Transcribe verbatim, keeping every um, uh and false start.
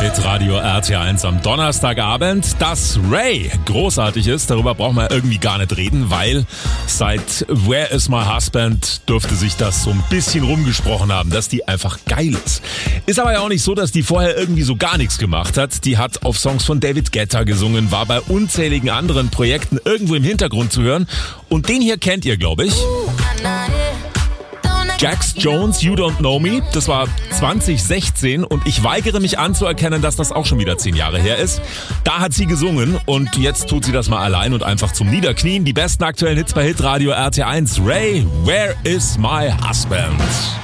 Hitradio R T eins am Donnerstagabend. Dass Ray großartig ist, darüber brauchen wir irgendwie gar nicht reden, weil seit Where is my husband dürfte sich das so ein bisschen rumgesprochen haben, dass die einfach geil ist. Ist aber ja auch nicht so, dass die vorher irgendwie so gar nichts gemacht hat. Die hat auf Songs von David Guetta gesungen, war bei unzähligen anderen Projekten irgendwo im Hintergrund zu hören. Und den hier kennt ihr, glaube ich. Jax Jones, You Don't Know Me, das war zwanzig sechzehn und ich weigere mich anzuerkennen, dass das auch schon wieder zehn Jahre her ist. Da hat sie gesungen und jetzt tut sie das mal allein und einfach zum Niederknien. Die besten aktuellen Hits bei Hitradio R T eins. Ray, Where is my husband?